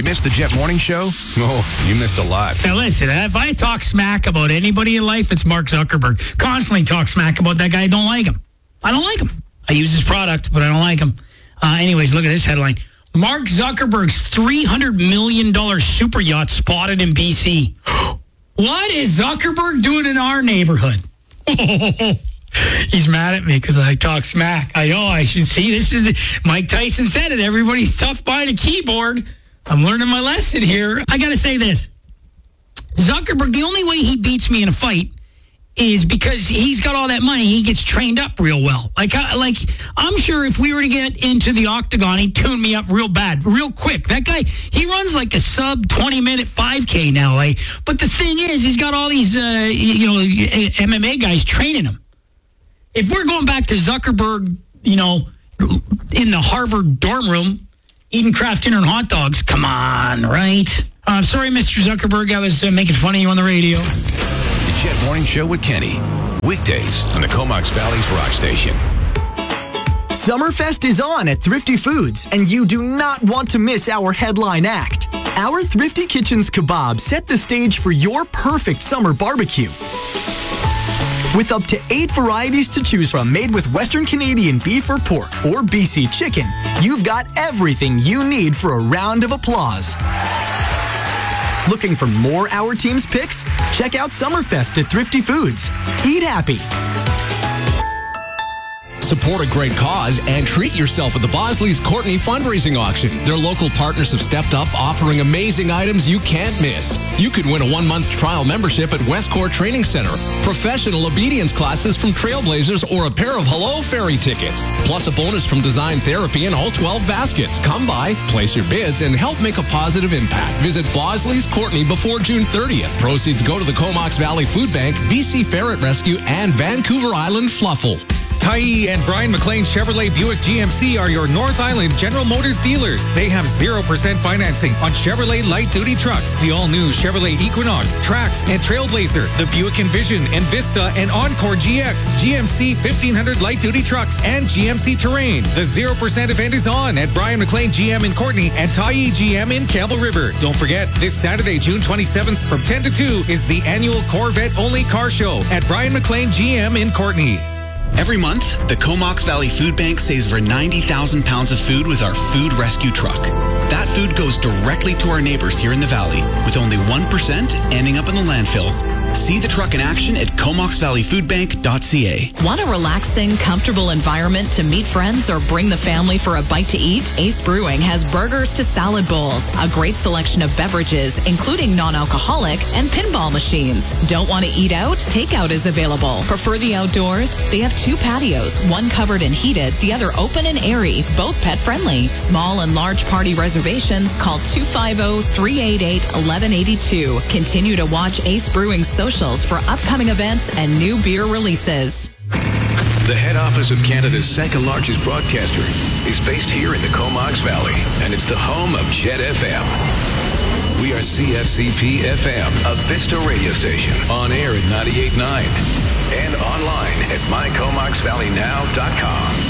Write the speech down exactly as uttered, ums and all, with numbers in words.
missed the Jet Morning Show? Oh, you missed a lot. Now listen, if I talk smack about anybody in life, it's Mark Zuckerberg. Constantly talk smack about that guy. I don't like him. I don't like him. I use his product, but I don't like him. Uh, anyways, look at this headline. Mark Zuckerberg's three hundred million dollars super yacht spotted in B C. What is Zuckerberg doing in our neighborhood? He's mad at me because I talk smack. I know, I should see. This is it. Mike Tyson said it. Everybody's tough buying a keyboard. I'm learning my lesson here. I got to say this. Zuckerberg, the only way he beats me in a fight is because he's got all that money. He gets trained up real well. Like, I, like I'm sure if we were to get into the octagon, he'd tune me up real bad, real quick. That guy, he runs like a sub twenty-minute five K now. Like, but the thing is, he's got all these, uh, you know, M M A guys training him. If we're going back to Zuckerberg, you know, in the Harvard dorm room, eating Kraft dinner and hot dogs, come on, right? I'm uh, sorry, Mister Zuckerberg, I was uh, making fun of you on the radio. The Jet Morning Show with Kenny. Weekdays on the Comox Valley's Rock Station. Summerfest is on at Thrifty Foods, and you do not want to miss our headline act. Our Thrifty Kitchens kebab set the stage for your perfect summer barbecue. With up to eight varieties to choose from made with Western Canadian beef or pork or B C chicken, you've got everything you need for a round of applause. Looking for more Our Team's picks? Check out Summerfest at Thrifty Foods. Eat happy. Support a great cause and treat yourself at the Bosley's Courtney fundraising auction. Their local partners have stepped up, offering amazing items you can't miss. You could win a one-month trial membership at Westcourt Training Center, professional obedience classes from Trailblazers, or a pair of Hello Ferry tickets, plus a bonus from Design Therapy and all twelve baskets. Come by, place your bids, and help make a positive impact. Visit Bosley's Courtney before June thirtieth. Proceeds go to the Comox Valley Food Bank, B C Ferret Rescue, and Vancouver Island Fluffle. Tyee and Brian McLean Chevrolet Buick G M C are your North Island General Motors dealers. They have zero percent financing on Chevrolet light-duty trucks, the all-new Chevrolet Equinox, Trax, and Trailblazer, the Buick Envision and Vista and Encore G X, G M C fifteen hundred light-duty trucks, and G M C Terrain. The zero percent event is on at Brian McLean G M in Courtney and Tyee G M in Campbell River. Don't forget, this Saturday, June twenty-seventh from ten to two is the annual Corvette-only car show at Brian McLean G M in Courtney. Every month, the Comox Valley Food Bank saves over ninety thousand pounds of food with our food rescue truck. That food goes directly to our neighbors here in the valley, with only one percent ending up in the landfill. See the truck in action at comox valley food bank dot c a. Want a relaxing, comfortable environment to meet friends or bring the family for a bite to eat? Ace Brewing has burgers to salad bowls, a great selection of beverages, including non-alcoholic, and pinball machines. Don't want to eat out? Takeout is available. Prefer the outdoors? They have two patios, one covered and heated, the other open and airy, both pet-friendly. Small and large party reservations, call two five zero, three eight eight, one one eight two. Continue to watch Ace Brewing's socials for upcoming events and new beer releases. The head office of Canada's second largest broadcaster is based here in the Comox Valley, and it's the home of Jet F M. We are C F C P F M, a Vista radio station, on air at ninety-eight point nine and online at my comox valley now dot com.